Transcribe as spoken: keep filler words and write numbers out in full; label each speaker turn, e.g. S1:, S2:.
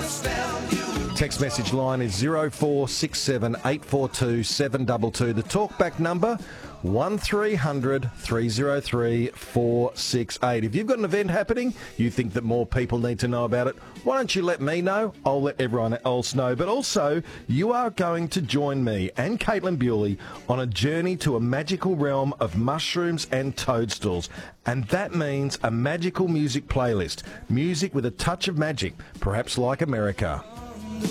S1: Text message line is zero four six seven eight four two seven two two. The talkback number, one three hundred three oh three four six eight. If you've got an event happening, you think that more people need to know about it, why don't you let me know? I'll let everyone else know. But also, you are going to join me and Caitlin Bewley on a journey to a magical realm of mushrooms and toadstools. And that means a magical music playlist. Music with a touch of magic, perhaps like America.